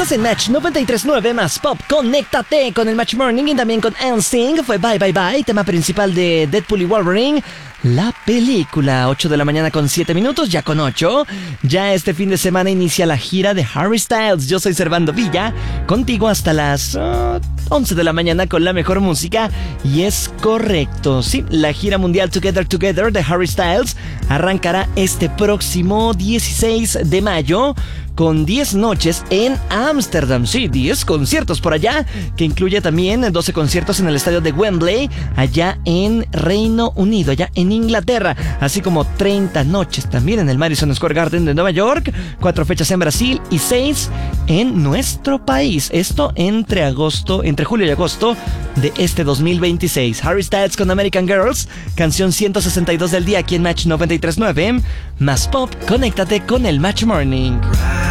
Estás en Match 93.9 más Pop. Conéctate con el Match Morning y también con NSYNC. Fue Bye Bye Bye, tema principal de Deadpool y Wolverine. La película, 8 de la mañana con 7 minutos, ya con 8. Ya este fin de semana inicia la gira de Harry Styles. Yo soy Servando Villa, contigo hasta las 11 de la mañana con la mejor música. Y es correcto, sí, la gira mundial Together Together de Harry Styles arrancará este próximo 16 de mayo con 10 noches en Ámsterdam. Sí, 10 conciertos por allá, que incluye también 12 conciertos en el estadio de Wembley, allá en Reino Unido, allá en Inglaterra, así como 30 noches también en el Madison Square Garden de Nueva York, 4 fechas en Brasil y 6 en nuestro país. Esto entre julio y agosto de este 2026. Harry Styles con American Girls, canción 162 del día aquí en Match 93.9. Más Pop, conéctate con el Match Morning.